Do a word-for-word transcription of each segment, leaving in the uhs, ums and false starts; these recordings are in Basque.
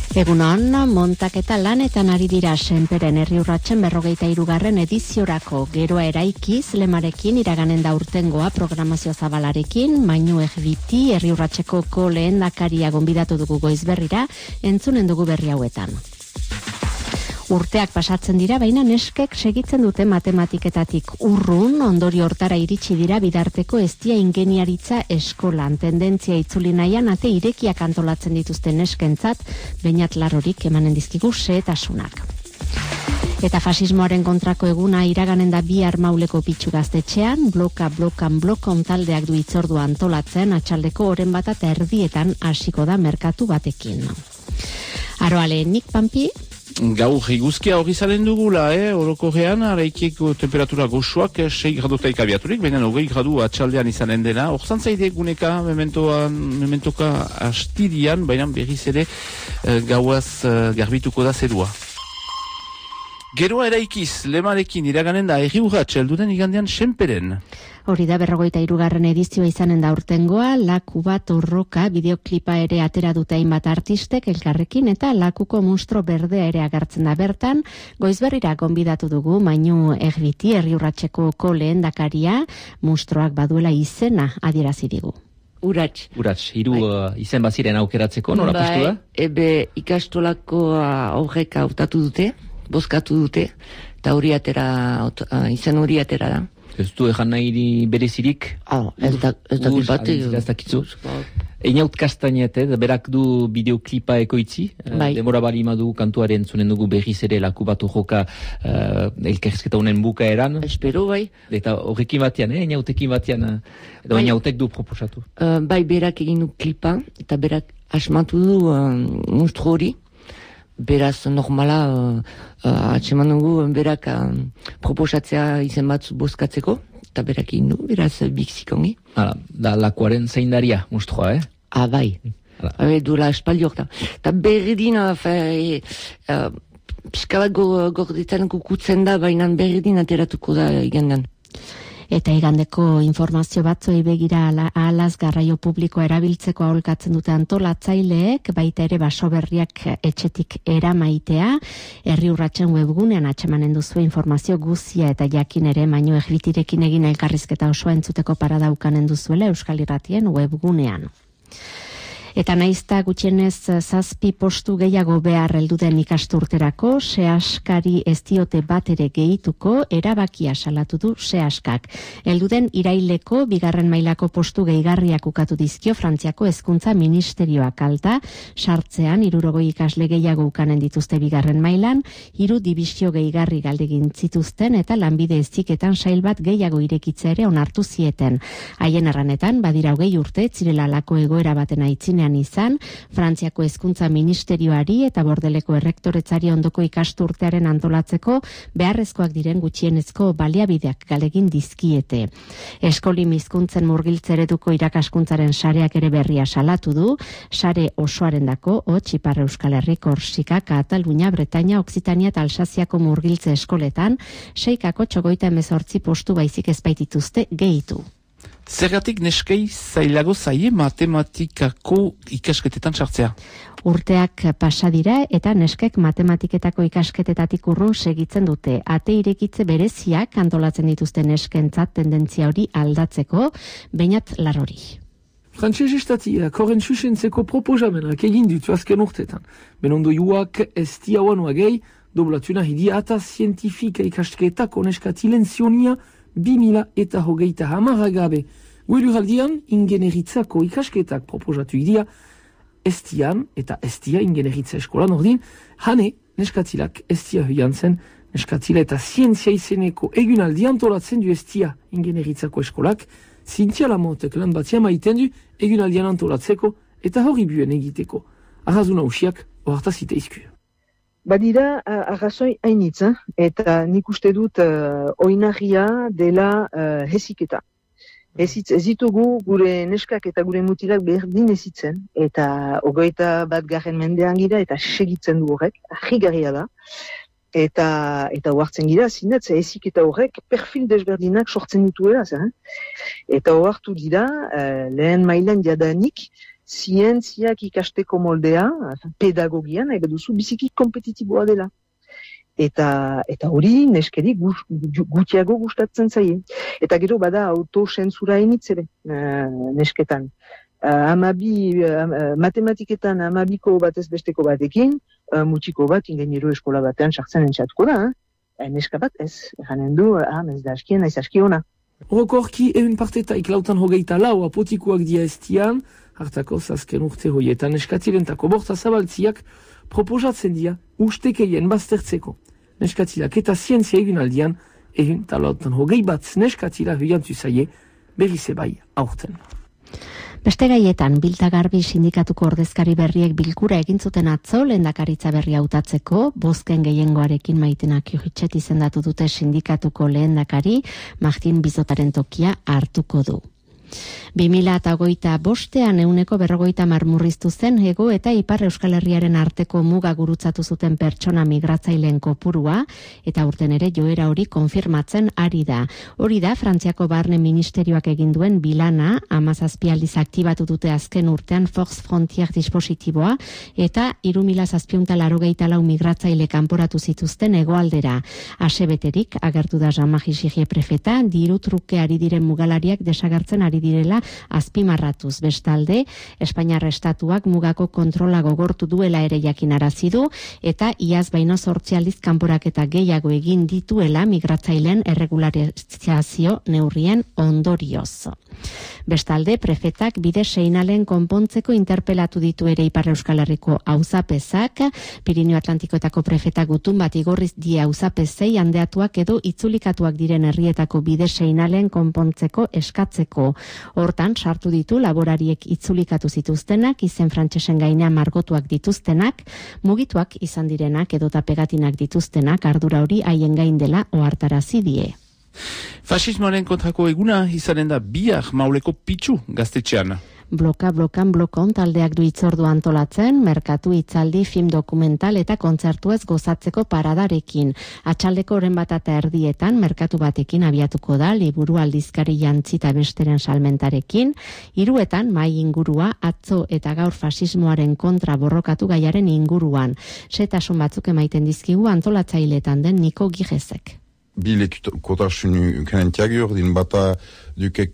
Egunon, montaketa lanetan ari dira Senperen Herriurratsen berrogeita hirugarren ediziorako geroa eraikiz lemarekin iraganen da urtengoa programazio zabalarekin, Mainu Egbiti Herriurratseko ko lehendakaria gonbidatu dugu goizberrira, entzunen dugu berri hauetan. Urteak pasatzen dira, baina neskek segitzen dute matematiketatik urrun, ondori hortara iritsi dira bidarteko eztia ingeniaritza eskolan. Tendentzia itzuli nahian ate irekiak antolatzen dituzten neskentzat, bainat larorik emanen dizkigu xehetasunak. Eta fasismoaren kontrako eguna iraganen da bihar Mauleko Pitxu gaztetxean, bloka blokan blokon taldeak du itzordua antolatzen, atxaldeko oren bat eta erdietan hasiko da merkatu batekin. Aroale, nik Pampi? Gaur eguzkia hori zalen dugula, eh? Orokorrean, araikeko temperatura goxuak sei gradotaik abiaturik, baina hogei gradu atxaldean izanen dena. Horzan zaide guneka, mementoan, mementoka astidian, baina berriz ere eh, gauaz eh, garbituko da zerua. Geroa eraikiz, lemarekin iraganen da Herriurrats helduden igandean Senperen. Hori da berrogeita hirugarren edizioa izanen da urtengoa, laku bat orroka bideoklipa ere atera dute hainbat artistek elkarrekin eta lakuko munstro berdea ere agertzen da bertan. Goizberrira gonbidatu dugu Mainu Egbiti Herriurratseko ko lehendakaria, munstroak baduela izena adierazi digu. Urats. Urats, hiru uh, izen baziren aukeratzeko, nola bai, postu da? Ebe ikastolako aurrek hautatu dute, bozkatu dute, eta hori atera, uh, izen hori atera da. Ez du ejan nahi berezirik? Ah, ez da, ez da bat. Ez dakitzu. Einaut kastainet, eh, berak du bideoklipa ekoitzi, bai. Demora bali madu kantuaren zunen dugu berriz ere laku batu joka uh, elkarrizketa honen bukaeran. Espero, bai. Eta horrekin batean, eh, einautekin batean, edo bai. Einautek du proposatu. Uh, bai, berak egin du klipa, eta berak asmatu du uh, monstru hori. Beraz, normala, uh, uh, atseman dugu, berak uh, proposatzea izen batzu bozkatzeko, eta berak egin du, beraz, bikzik ongi. Hala, da lakuaren zeindaria, monstrua, eh? Ah, bai. Hala. Dula espaldi horta. Eta berdin, uh, uh, pixka bat gordetan kukutzen da, baina berdin ateratuko da igandan. Eta igandeko informazio batzoi begira ahalaz garraio publikoa erabiltzeko aholkatzen dute antolatzaileek, baita ere baso berriak etxetik eramaitea, Herriurratsen webgunean atsemanen duzu informazio guzia eta jakin ere Mainu Egbitirekin egin elkarrizketa osoa entzuteko paradaukanen duzuela Euskal Irratien webgunean. Eta naizta gutxienez zazpi postu gehiago behar helduden ikasturterako, sehaskari ez diote bat ere gehituko, erabakia salatu du sehaskak. Helduden iraileko bigarren mailako postu gehigarriak ukatu dizkio Frantziako hezkuntza ministerioak alta, sartzean hirurogei ikasle gehiago ukanen dituzte bigarren mailan, hiru dibisio gehigarri galdegin zituzten eta lanbide heziketan sail bat gehiago irekitze ere onartu zieten. Haien erranetan, badira hogei urte, zirela lako egoera baten aitzin izan, Frantziako hezkuntza ministerioari eta Bordeleko errektoretzari ondoko ikasturtearen antolatzeko beharrezkoak diren gutxienezko baliabideak galegin dizkiete. Eskolim hizkuntzen murgiltze ereduko irakaskuntzaren sareak ere berria salatu du, sare osoarendako hots Ipar Euskal Herri, Korsika, Katalunia, Bretaña, Okzitania eta Alsaziako murgiltze eskoletan, seikako txogoita hemezortzi postu baizik ez baitituzte gehitu. Zergatik neskei zailago zaie matematikako ikasketetan sartzea? Urteak pasa dira eta neskek matematiketako ikasketetatik urrun segitzen dute. Ate irekitze bereziak antolatzen dituzten neskentzat tendentzia hori aldatzeko, bainat larori. Frantses estatiak horren susentzeko proposamenak egin ditu azken urtetan. Benondo juak ez diauanua gehi, doblatuna hidi ata zientifika ikasketako neskatilen zionia bi mila eta hogeita hamara gabe. Gueluraldian, ingeneritzako ikasketak proposatu idia, estian eta estia ingeneritza eskolan ordin, hane neskatilak estia huian zen, neskatila eta zientzia izeneko egunaldi antolatzen du estia ingeneritzako eskolak, Zintia Lamotek lan batia maiten du egunaldian antolatzeko eta hori buen egiteko. Arrazuna usiak ohartaz iteizku. Badira arrazoi hainitz, eta nik uste dut uh, oinarria dela uh, heziketa. Ezitz, ez ditugu gure neskak eta gure mutilak berdin ezitzen, eta ogoita bat garren mendean gira, eta segitzen du horrek, ahigarria da, eta eta ohartzen gira, zinetz, heziketa horrek perfil desberdinak sortzen dituela, zer, eh? Eta ohartu dira, uh, lehen mailan jadanik, zientziak ikasteko moldea, pedagogian, nahi duzu, biziki kompetitiboa dela. Eta eta hori neskeri gutiago gustatzen zaie. Eta gero bada autosentsura initz ere uh, nesketan. Uh, amabi, uh, matematiketan amabiko batez besteko batekin, uh, mutxiko bat ingeniero eskola batean sartzen entzatuko da. Eh? Neska bat ez, eranen du, ah, ez da askien, naiz askiona. Orokorki egun partetaik lautan hogeita lau apotikuak dia estian, hartako zazken urte hoietan neskatzilentako borta zabaltziak proposatzen dia ustekeien baztertzeko. Neskatzilak eta zientzia egun aldian, egun talautan hogei bat neskatzila huiantu zaie, berriz ebai aurten. Beste gaietan, Bilta Garbi sindikatuko ordezkari berriek bilkura egin zuten atzo lehendakaritza berri hautatzeko, bozken gehiengoarekin Maitenak Jujitxet izendatu dute sindikatuko lehendakari, Martin Bizotaren tokia hartuko du. bi mila hogeita bostean euneko berrogeita marmurriztu zen hego eta ipar Euskal Herriaren arteko muga gurutzatu zuten pertsona migratzaileen kopurua eta urten ere joera hori konfirmatzen ari da. Hori da Frantziako Barne Ministerioak egin duen bilana, hamazazpi aldiz aktibatu dute azken urtean Force Frontier dispositiboa eta hiru mila zazpiehun eta laurogeita lau migratzaile kanporatu zituzten hegoaldera. Asebeterik agertu da Jean-Marie Gigier prefeta, diru truke ari diren mugalariak desagertzen ari direla azpimarratuz. Bestalde, Espainiar estatuak mugako kontrola gogortu duela ere jakinarazi du eta iaz baino zortzi aldiz kanporaketa gehiago egin dituela migratzaileen erregularizazio neurrien ondorioz. Bestalde, prefetak bide seinalen konpontzeko interpelatu ditu ere Ipar Euskal Herriko auzapezak, Pirinio Atlantikoetako prefetak gutun bat igorriz die auzapezei handeatuak edo itzulikatuak diren herrietako bide seinalen konpontzeko eskatzeko. Hortan, sartu ditu laborariek itzulikatu zituztenak, izen frantsesen gainean margotuak dituztenak, mugituak izan direnak edota pegatinak dituztenak, ardura hori haien gain dela ohartarazi die. Fasismoaren kontrako eguna izanen da bihar Mauleko Pitxu gaztetxean. Bloka blokan blokon taldeak du hitzordu antolatzen, merkatu hitzaldi, film dokumental eta kontzertu ez gozatzeko paradarekin. Atxaldeko oren bat eta erdietan, merkatu batekin abiatuko da, liburu aldizkari jantzita besteren salmentarekin, hiruetan mai ingurua, atzo eta gaur fasismoaren kontra borrokatu gaiaren inguruan. Setasun batzuk emaiten dizkigu antolatzailetan den Niko Gijezek. Bi lekukotasun kanentiak din bata dukek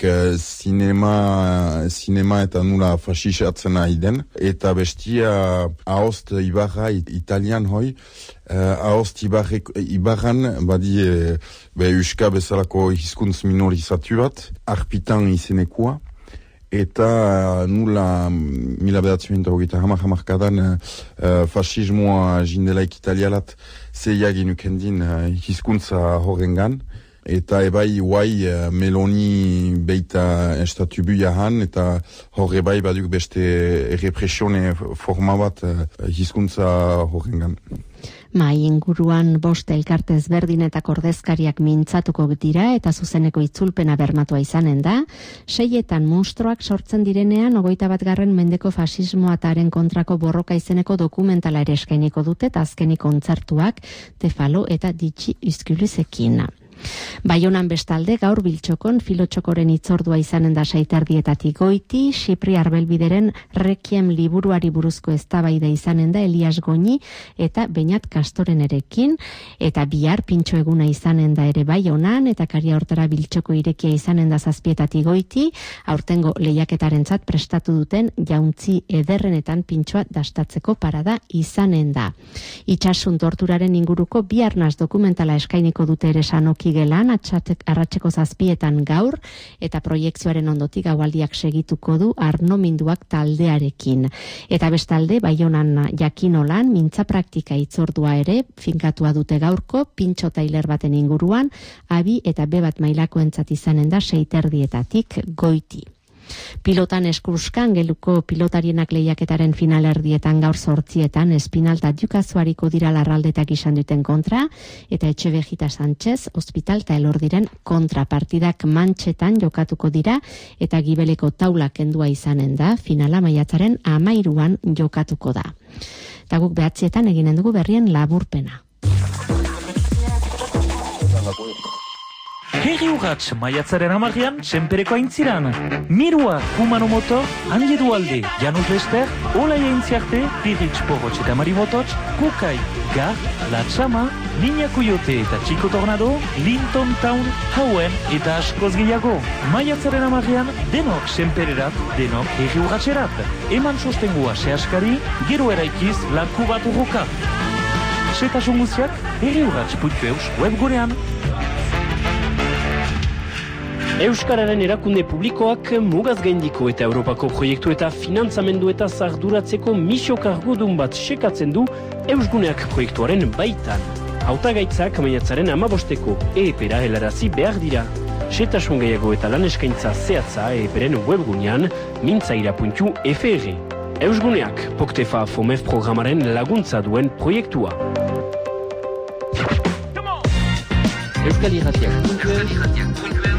sinema, sinema eta nula fasisatzen nahi den. Eta bestia ahost ibarra italian hoi, ahost ibarran badi be euska bezalako hizkuntz minorizatu bat, arpitan izenekua. Eta nula mila bedatzen hogeita hamar hamarkadan uh, fasismoa jindelaik italialat zeiak inukendin uh, hizkuntza horrengan. Eta ebai huai uh, Meloni beita estatu buiahan eta horre bai baduk beste represione forma bat uh, hizkuntza horrengan. Mai inguruan bost elkarte ezberdinetako ordezkariak mintzatuko dira eta zuzeneko itzulpena bermatua izanen da. Seietan monstruak sortzen direnean, hogeita bat garren mendeko fasismoa eta haren kontrako borroka izeneko dokumentala ere eskainiko dute eta azkenik kontzertuak Tefalo eta Ditxi Izkulizekin. Baionan bestalde gaur Biltxokon filotxokoren hitzordua izanen da saiterdietatik goiti, Xipri Arbelbideren Requiem liburuari buruzko eztabaida izanen da Elias Goñi eta Beñat Kastorenerekin, eta bihar pintxo eguna izanen da ere Baionan eta Karia Hortara Biltxoko irekia izanen da zazpietatik goiti, aurtengo lehiaketarentzat prestatu duten jauntzi ederrenetan pintxoa dastatzeko parada izanen da. Itxasun torturaren inguruko bi arnaz dokumentala eskainiko dute ere Sanoki gelan, arratseko zazpietan gaur, eta proiekzioaren ondotik gaualdiak segituko du Arnominduak taldearekin. Eta bestalde, Baionan jakinolan, mintza praktika hitzordua ere, finkatua dute gaurko, pintxo tailer baten inguruan, abi eta be bat mailakoentzat izanen da seiterdietatik goiti. Pilotan eskruskan geluko pilotarienak lehiaketaren finalerdietan gaur zortzietan Espinalta Dukazuariko dira larraldetak izan duten kontra eta Etxebejita Sánchez Hospital eta Elordiren kontra partidak Mantxetan jokatuko dira eta Gibeleko taula kendua izanen da finala maiatzaren amairuan jokatuko da. Eta guk behatzietan eginen dugu berrien laburpena. Herri urratx, maiatzaren amarrian, senpereko aintziran. Mirua, Kumano Motor, Andi Dualde, Janus Lester, Olai Aintziarte, Pirritx Porrotx eta Maribototx, Kukai, Gar, La Chama, Linea Coyote eta Chico Tornado, Linton Town, Hauen eta askoz gehiago. Maiatzaren amarrian, denok senpererat, denok herri urratxerat. Eman sostengua sehaskari, gero eraikiz laku bat urroka. Setasun guztiak, herri urratx puntu eus webgunean. Euskararen erakunde publikoak mugaz gaindiko eta Europako proiektu eta finantzamendu eta zarduratzeko misio kargudun bat sekatzen du Eusguneak proiektuaren baitan. Hautagaitzak maiatzaren amabosteko E E P-ra helarazi behar dira. Setasun gehiago eta lan eskaintza zehatza E E P-ren webgunean mintzaira puntu F R. Eusguneak, Poktefa Fomef programaren laguntza duen proiektua. Euskal Irratiak.